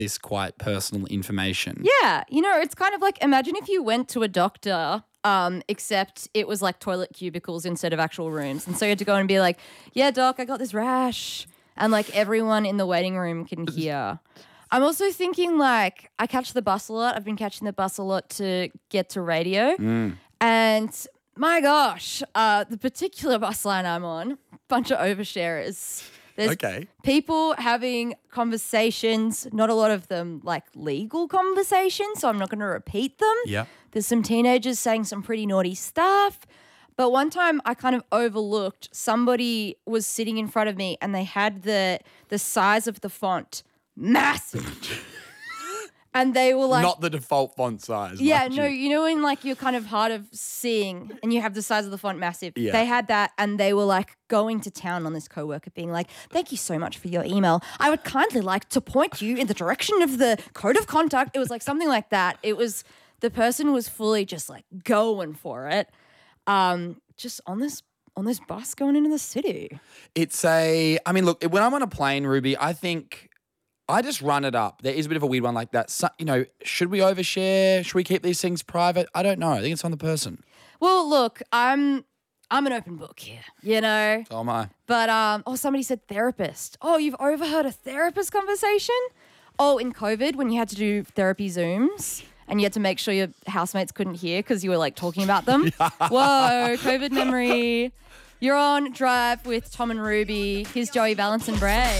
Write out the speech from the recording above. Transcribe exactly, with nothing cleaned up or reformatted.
this quite personal information. Yeah. You know, it's kind of like, imagine if you went to a doctor, um, except it was like toilet cubicles instead of actual rooms. And so you had to go and be like, yeah, doc, I got this rash. And like everyone in the waiting room can hear. I'm also thinking like I catch the bus a lot. I've been catching the bus a lot to get to radio. Mm. And my gosh, uh, the particular bus line I'm on, bunch of oversharers. There's Okay. people having conversations, not a lot of them like legal conversations, so I'm not going to repeat them. Yeah. There's some teenagers saying some pretty naughty stuff. But one time I kind of overlooked somebody was sitting in front of me and they had the the size of the font massive. And they were like... Not the default font size. Yeah, mind no, you. you know when like you're kind of hard of seeing and you have the size of the font massive. Yeah. They had that and they were like going to town on this coworker being like, thank you so much for your email. I would kindly like to point you in the direction of the code of conduct. It was like something like that. It was, the person was fully just like going for it. Um, just on this on this bus going into the city. It's a, I mean, look, when I'm on a plane, Ruby, I think I just run it up. There is a bit of a weird one like that. So, you know, should we overshare? Should we keep these things private? I don't know. I think it's on the person. Well, look, I'm I'm an open book here, you know. Oh my. But um, oh, somebody said therapist. Oh, you've overheard a therapist conversation? Oh, in COVID when you had to do therapy Zooms and you had to make sure your housemates couldn't hear because you were like talking about them. Whoa, COVID memory. You're on Drive with Tom and Ruby. Here's Joey Valence and Bray.